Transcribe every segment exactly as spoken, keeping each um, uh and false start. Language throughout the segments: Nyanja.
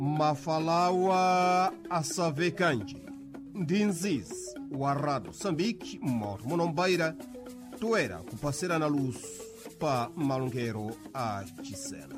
Mafalawa Asavekanji Ndinzis wa Rádio Moçambique moro munombaira toera kupasira na luz pa malungero a Chisena.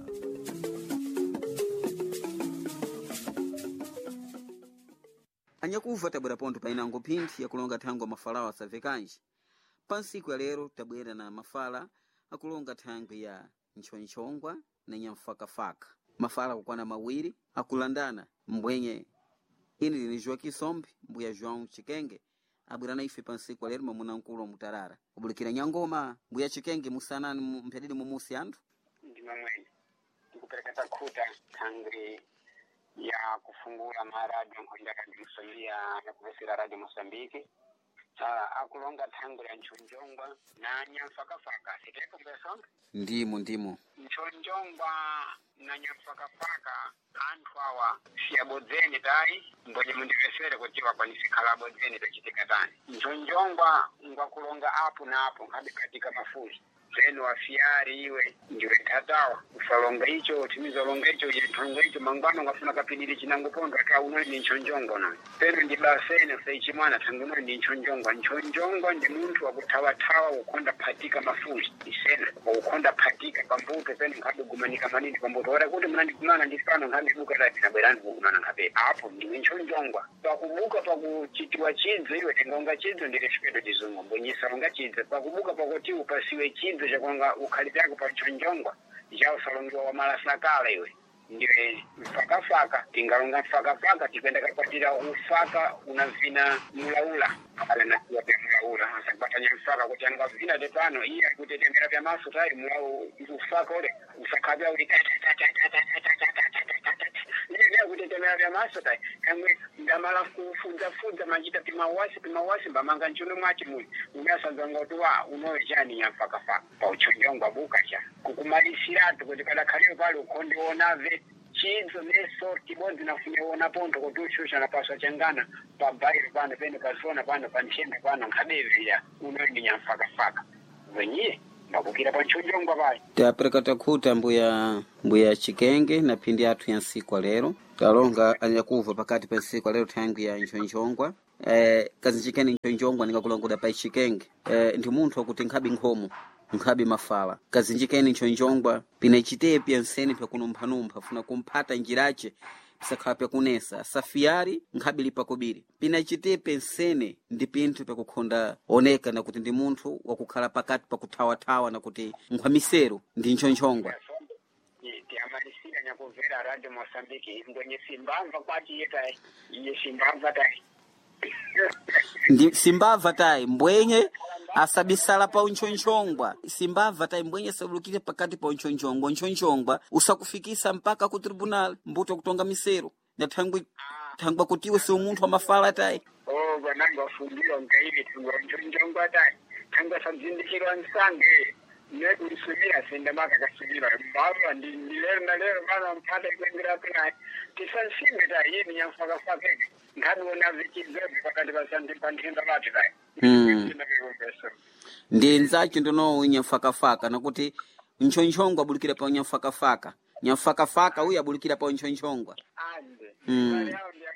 Anyakuva tabwera ponto painango pinti ya kulonga tango mafalawa Asavekanji. Pansiku ya lero tabwera na mafala akulonga tango ya nchonchongwa na nyamfakafaka. Mafala kukwana mawiri akulandana mbwenye ini linijua kisombi mbuya João Chikenge abwera na ife pansiku ya lero mamuna nkulo mutarara kubulikira nyangoma mbuya Chikenge musana mpedili mumusi andu ndima mwenye ndikupeleka takuta tangri ya kufungula maradio nkonja kadimsolia na kuvesira Radio Mosambiki. Sala akulonga tangu ya nchonjongwa na nyamfakafaka siteko mbesonga ndimo ndimo nchonjongwa na nyamfakafaka antu awa siyabodzeni tari mbonye mundivesere kutiwa kwa nisikala bodzeni tachitika tani nchonjongwa ngwa kulonga apu na apu hadi katika mafuri zenu wafiari iwe ndiwe tatawa usalonga hicho utimiza longa hicho ujitonga hicho mangwano ngafuna kapinili chinangu pondo ata unwe ni nchonjongwa na tenu ndibasene usaichimana tangunwe ni nchonjongwa nchonjongwa ndi muntu wakutawatawa ukonda patika mafuri isena ukonda patika pambuto tenu ngadu gumanika manini pambuto wada kuti mnandi kumana ndifano ngandi buka tati na berani kumana ngabe hapo ndiwe nchonjongwa pakubuka pakuchitiwa chidzo iwe tengonga chidzo ndireshipedo jizungu mbonyesa longa chidzo pakubuka pakoti upasiwe chidzo chakwanga ukhalipi yako pa nchonjongwa jao salongiwa wa malasakala iwe ndiwe mfakafaka tingalonga mfakafaka tipenda kapatira ufaka unavina mulaula kala na kuwa pia mulaula hasa kupatanya mfaka kuti anga vina depano iya kutetemera vya maso tari mulau ufaka ule ufakabia ulikata ndio kutetemera vya maso tari kamwe ndamala kufunza funza majita pima wasi pima wasi mbamanga nchuno mwachi muli unasanza ngotuwa unoejani ya mfakafaka pa uchonjongwa bukacha kukumalisiratu kuti kada kaliyo pale ukondi onave chizo neso kibonzi nafunya ona ponto kutushusha na paswa changana pa bairi bana pende pasona bana panchembe bana nkadevia unondi nyamfakafaka wenye bakukira panchonjongwa bai tapereka takuta mbuya mbuya Chikenge na pindi atu ya nsiku lero kalonga anyakuva pakati pa nsiku lero tangu ya nchonjongwa eh kazi Chikenge nchonjongwa ningakulongoda pa Chikenge eh ndi muntu wakuti nkhabi nkhomo nkhabi mafala kazi Chikenge nchonjongwa pina chite pia nseni pya kunumphanumpha funa kumphata njirache sakhala pya kunesa safiari nkhabi lipakobiri pina chite pensene ndi pinthu pya kukhonda oneka na kuti ndi munthu wakukhala pakati pa kuthawathawa na kuti nkhwamisero ndi nchonchongwa tiamalisira nyakuvera Radio Mosambiki ngwenye simbamba kwati yetai iye simbamba tai ndi simbava tai mbwenye asabisala pa unchonchongwa simbava tai mbwenye sabulukire pakati pa unchonchongwa unchonchongwa usakufikisa mpaka ku tribunal mbuto kutonga misero na thangwe thangwa kutiwe si umuntu wa mafala tai oh bananga fundiwa ngaile tungwa unchonchongwa tai thangwa sabzindikirwa nsange neku isubira senda maka kasubira mbaba ndi lero na lero bana mpata kwengera pena tisansimbe tai yeni nyamfakafaka ngani wona vikizo pakati basandi pantenda bati tai mm. ndi nzachi ndono unyamfakafaka nakuti nchonchongwa bulikira pa unyamfakafaka nyamfakafaka uya bulikira pa nchonchongwa ande mm.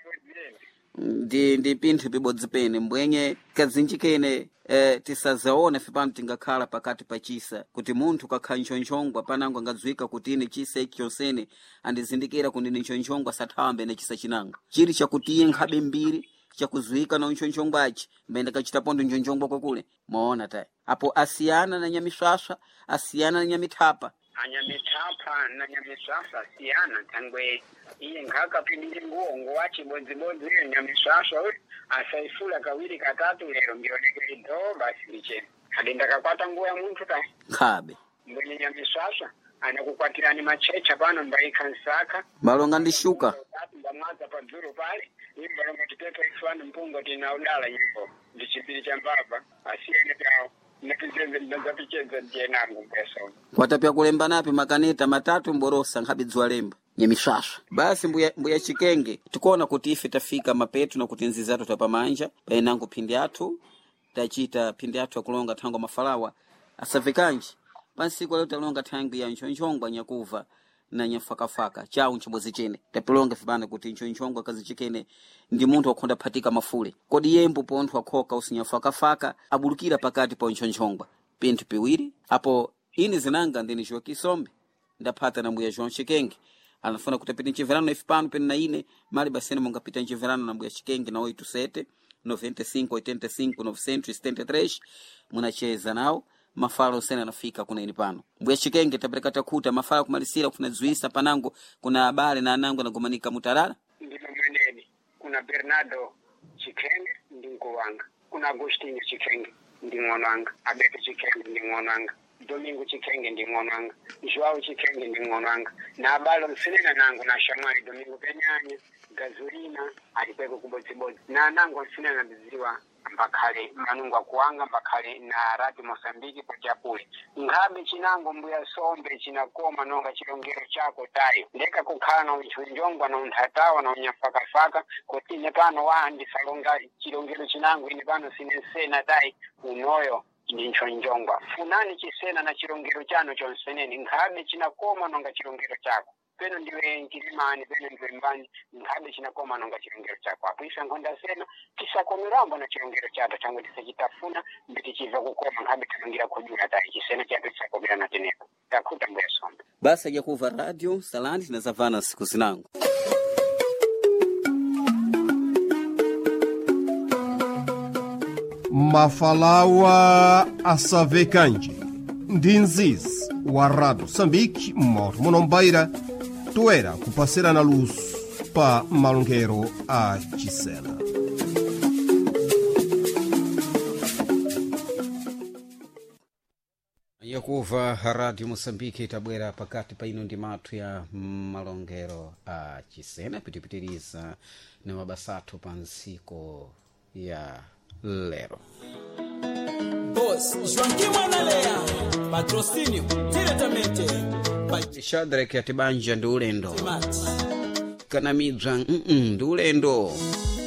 ndi ndi pinthu pibodzi pene mbwenye kazinjikene eh tisazaona fipano tingakhala pakati pachisa kuti munthu kakhala nchonchongwa panango ngadzwika kuti ine chisa iki chonsene andizindikira kuti ndi nchonchongwa sathawambe ne chisa chinanga chiri chakuti nkhabe mbiri chakuzwika na nchonchongwachi mbenda kachita pondo nchonchongwa kokule maona tai apo asiyana na nyamiswaswa asiyana na nyamithapa anyamithapa na nyamiswaswa asiyana tangwe iye ngaka pindi nguo ngowachi bodzi bodzi ile nyamiswaswa uli asaifula kawiri katatu lero ngioneke ndo basi liche hadenda kakwata nguo ya muntu tai khabe mbonye nyamiswaswa anakukwatirani machecha pano mbaika nsaka balonga ndishuka ndamaza padzuro pale imbalonga titeto ifana mpungo tina udala nyimbo ndichipiri cha mbaba asiyene pao napizenze ndazapicheza jenangu pesa kwatapya kulemba napi makaneta matatu mborosa nkhabidzwa lemba nyamishasha basi mbuya mbuya Chikenge tukona kuti ife tafika mapetu na kuti nzizatu tapamanja painango pindi athu tachita pindi athu akulonga thango mafalawa Asavekanji pansiku leo talonga thangi ya nchonchongwa nyakuva na nyafakafaka chao nchibodzi chene tapilonga fibana kuti nchonchongwa kazi chikene ndi munthu wakhonda phatika mafule kodi yembo pontho akhoka usinyafakafaka abulukira pakati pa nchonchongwa pinthu piwiri apo ini zinanga ndini Joakisombe ndaphata na mbuya João Chikenge anafuna kutapita nchiverano ifipano pene na ine mali basene mungapita nchiverano na mbuya Chikenge na oito sete noventa e cinco oitenta e cinco novecentos e setenta e três munacheza nao mafala usene anafika kuna ini pano mbuya Chikenge tapeleka takuta mafala kumalisira kuna zuisa panango kuna habari na anango na gomanika mutarara ndimo mweneni kuna Bernardo Chikenge ndi mkowanga kuna Agostinho Chikenge ndi mwananga Abete Chikenge ndi mwananga Domingo Chikenge ndi mwananga Joao Chikenge ndi mwananga na abalo msinena nangu na shamari Domingo Penyanya Gazurina alipeko kubodzibodzi na nangu msinena biziwa mbakale manungwa kuanga mbakale na radi Mosambiki pachapuli ngabe chinango mbuya Sombe chinakoma nonga chilongero chako tayo ndeka kukhala na uchunjongwa na unthatawa na unyafakafaka kuti ine pano wandi salonga chilongero chinango ine pano sinesena tayi unoyo ndi nchonjongwa funani chisena na chilongero chano chonseneni ngabe chinakoma nonga chilongero chako peno ndiwe nkilimani peno ndiwe mbani ngabe chinakoma nonga chilongero chako apo isa nkonda sena tisakomeramba na chilongero chato changu tisachitafuna mbiti chiva kukoma ngabe talongira kujuna tayi chisena chato tisakomera na teneko takuta mbuya Sombe basa ya kuva radio salandi na savana siku zinangu mafalawa asavekanji ndinziz wa Rádio Moçambique Mauro Monombaira toera kupasira na luz pa malungero a Chisena. Yakuva Radio Moçambique itabwera pakati pa ino ndi matu ya malongero a Chisena pitipitiriza na mabasatu pansiko ya lero. Boss, Joaquim Analea, patrocínio diretamente. Shadrack Atibanja ndi ulendo. Kanamidza, mm -mm, ndi ulendo.